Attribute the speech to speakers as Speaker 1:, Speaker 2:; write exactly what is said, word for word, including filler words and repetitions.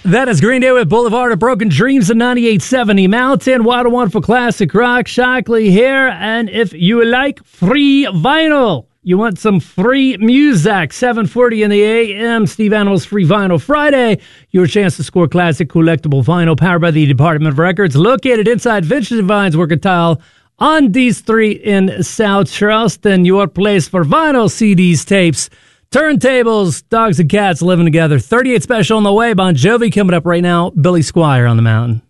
Speaker 1: That is Green Day with Boulevard of Broken Dreams in ninety-eight seventy Mountain. What a wonderful classic rock. Shockley here. And if you like free vinyl, you want some free music, seven forty in the A M, Steve Animal's Free Vinyl Friday. Your chance to score classic collectible vinyl powered by the Department of Records, located inside Vintage Divines Mercantile on D Street in South Charleston. Your place for vinyl, C Ds, tapes, turntables, dogs and cats living together. thirty-eight special on the way. Bon Jovi coming up right now. Billy Squier on the mountain.